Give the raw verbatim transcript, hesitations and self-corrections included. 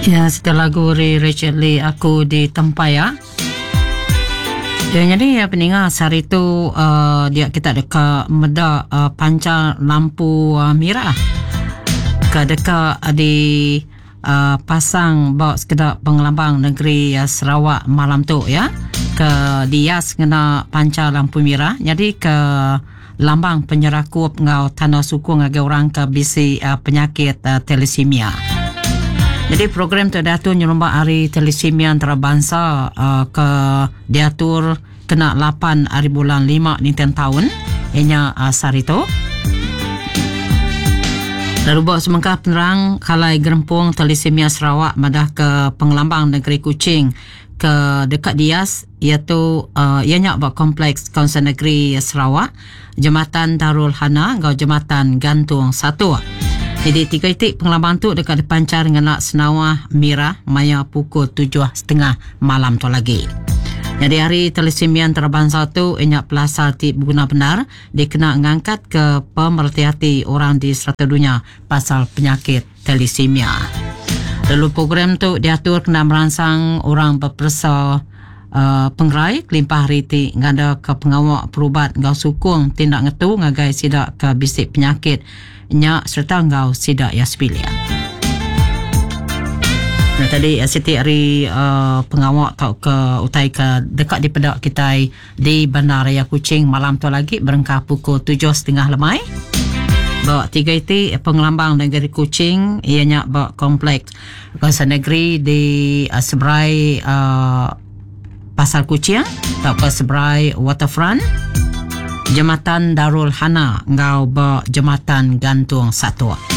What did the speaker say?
Ya, setelah lagu dari Rachel Lee, Aku di Tempai ya. Ya, jadi ya peningat hari tu uh, dia kita dekat meda uh, pancar lampu uh, merah. Ke dekat di uh, pasang bawa sekedar pengelambang negeri uh, Sarawak malam tu ya. Ke dias kena pancar lampu merah. Jadi ke lambang penyerakup ngau tanah suku ngage orang ke bisi uh, penyakit uh, thalassemia. Jadi program tu diatur nyurumbak hari thalassemia antarabangsa uh, ke diatur kena lapan hari bulan lima ninten tahun ianya uh, sari tu. Lalu buat semangka penerang kalai gerempung thalassemia Sarawak madah ke pengelambang negeri Kuching ke dekat Dias iaitu uh, ianya buat kompleks Kawasan Negeri Sarawak, Jambatan Darul Hana ngau Jambatan Gantung satu. Jadi tiga titik pengelambang tu dekat dipancar dengan senawah merah maya pukul tujuh setengah malam tu lagi. Jadi hari thalassemia antarabangsa tu ianya pelasa ti berguna benar dia kena ngangkat ke pemerhati orang di serata dunia pasal penyakit thalassemia. Lalu program tu diatur kena merangsang orang berpersa uh, penggerai kelimpah hari ti ngada ke pengawak perubat ngau sukung tindak ngetu ngagai sidak ke bisik penyakit nya serta ngau sidak yaspilia. Nah, tadi Siti hari uh, pengawak tau ke utai ke dekat di pedak kita di Bandaraya Kuching malam tu lagi berengkah pukul tujuh setengah lemai. Bawa tiga itu pengelambang negeri Kuching ianya bawa kompleks kawasan negeri di uh, seberai uh, Pasar Kuching atau ke seberai Waterfront, Jambatan Darul Hana ngau bawa Jambatan Gantung satu.